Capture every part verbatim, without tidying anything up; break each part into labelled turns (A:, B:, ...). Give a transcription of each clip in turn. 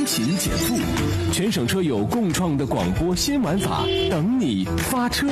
A: 勤减负，全省车友共创的广播新玩法，等你发车。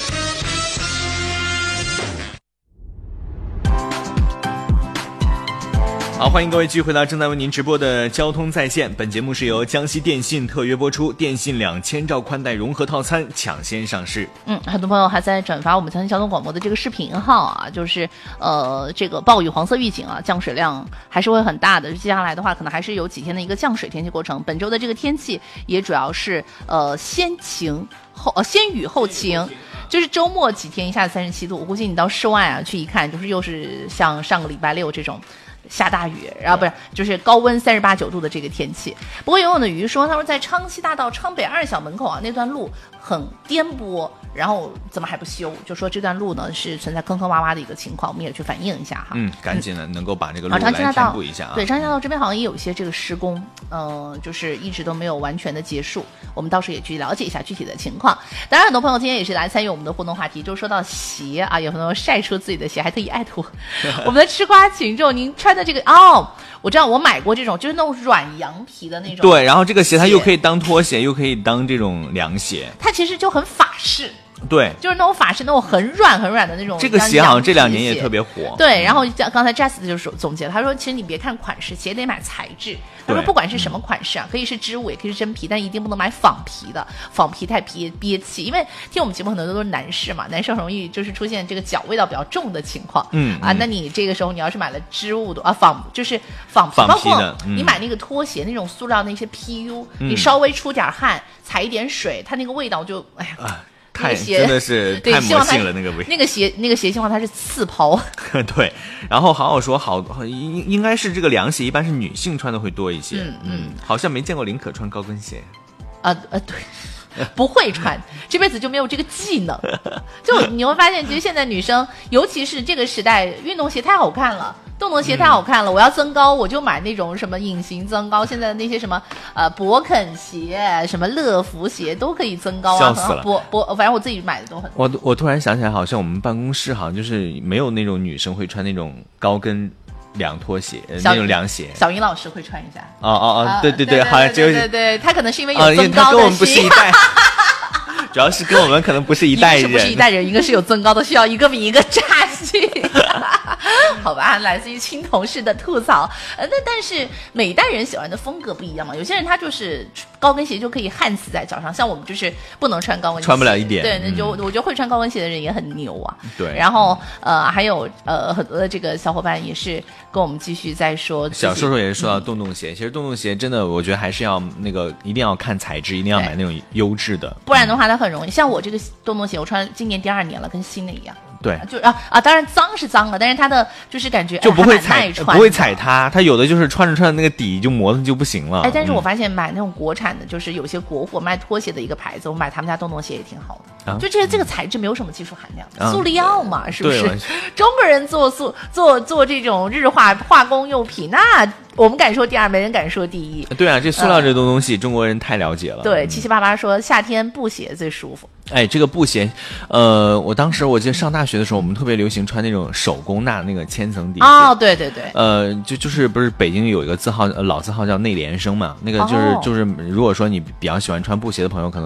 B: 好，欢迎各位继续回到正在为您直播的交通在线。本节目是由江西电信特约播出，电信两千兆宽带融合套餐抢先上市。
C: 嗯，很多朋友还在转发我们江西交通广播的这个视频号啊，就是呃这个暴雨黄色预警啊，降水量还是会很大的。接下来的话，可能还是有几天的一个降水天气过程。本周的这个天气也主要是呃先晴后呃先雨后晴。就是周末几天一下子三十七度，我估计你到室外啊去一看，就是又是像上个礼拜六这种下大雨，然后不是就是高温三十八九度的这个天气。不过游泳的鱼说，他说在昌西大道昌北二小门口啊那段路很颠簸，然后怎么还不修？就说这段路呢是存在坑坑洼洼的一个情况，我们也去反映一下哈。
B: 嗯，赶紧的能够把这个路
C: 来填
B: 补一下啊。
C: 对，昌西大道这边好像也有一些这个施工，嗯、呃，就是一直都没有完全的结束。我们到时候也去了解一下具体的情况。当然，很多朋友今天也是来参与我们的互动话题，就说到鞋啊，有很多人晒出自己的鞋，还特意艾特我们的吃瓜群众，您穿的这个哦，我知道我买过这种，就是那种软羊皮的那种。
B: 对，然后这个鞋它又可以当拖鞋，又可以当这种凉鞋，
C: 它其实就很法式。
B: 对，
C: 就是那种法式那种很软很软的那种。
B: 这个鞋好像这两年也特别火。
C: 对，然后刚才 Jess 就说总结了，他说其实你别看款式，鞋得买材质。他说不管是什么款式啊，可以是织物，也可以是真皮，但一定不能买仿皮的，仿皮太憋憋气。因为听我们节目很多都是男士嘛，男生容易就是出现这个脚味道比较重的情况。
B: 嗯
C: 啊，那你这个时候你要是买了织物的啊仿就是仿皮，
B: 仿
C: 皮包括
B: 你
C: 买那个拖鞋那种塑料那些 P U，、
B: 嗯、
C: 你稍微出点汗，踩一点水，它那个味道就哎呀。啊
B: 太真的是太魔性了，那个味。
C: 那个鞋，那个鞋希望它是刺抛。
B: 对，然后好好说好，应应该是这个凉鞋一般是女性穿的会多一些。
C: 嗯嗯，
B: 好像没见过林可穿高跟鞋。
C: 啊呃对。不会穿，这辈子就没有这个技能。就你会发现，其实现在女生，尤其是这个时代，运动鞋太好看了，洞洞鞋太好看了。嗯、我要增高，我就买那种什么隐形增高。现在的那些什么呃勃肯鞋、什么乐福鞋都可以增高啊。
B: 笑死了！
C: 勃勃，反正我自己买的都很多。
B: 我我突然想起来，好像我们办公室好像就是没有那种女生会穿那种高跟。凉拖鞋，那种凉鞋，
C: 小英老师会穿一下。
B: 哦哦哦，
C: 啊、
B: 对对对，
C: 好
B: 像就是
C: 对对对，他可能是因为有增高的、
B: 啊、因为他跟我们不是一代，主要是跟我们可能不是一代人，
C: 一个是不是一代人，一个是有增高的需要，一个比一个差距。好吧，来自于新同事的吐槽。呃，那但是每一代人喜欢的风格不一样嘛，有些人他就是高跟鞋就可以焊死在脚上，像我们就是不能穿高跟鞋，
B: 穿不了一点。
C: 对，那就、嗯、我觉得会穿高跟鞋的人也很牛啊。
B: 对，
C: 然后呃还有呃很多的这个小伙伴也是跟我们继续在说，
B: 小瘦瘦也是说到洞洞鞋、嗯，其实洞洞鞋真的我觉得还是要那个一定要看材质，一定要买那种优质的，
C: 不然的话它很容易。像我这个洞洞鞋，我穿今年第二年了，跟新的一样。
B: 对，
C: 就啊啊，当然脏是脏了，但是它的就是感觉
B: 就不会踩，
C: 哎、
B: 不会踩它。它有的就是穿着穿着那个底就磨的就不行了。
C: 哎，但是我发现买那种国产的，就是有些国货卖拖鞋的一个牌子，我买他们家洞洞鞋也挺好的。啊、就这这个材质没有什么技术含量，啊、塑料嘛，是不是？中国人做塑做做这种日化化工用品，那我们敢说第二，没人敢说第一。
B: 对啊，这塑料这东东西、嗯，中国人太了解了。
C: 对，七七八八说夏天布鞋最舒服。
B: 哎，这个布鞋，呃，我当时我记得上大学的时候，我们特别流行穿那种手工纳那个千层底鞋。
C: 哦，对对对。
B: 呃，就就是不是北京有一个字号，呃、老字号叫内联升嘛？那个就是、哦、就是，如果说你比较喜欢穿布鞋的朋友，可能。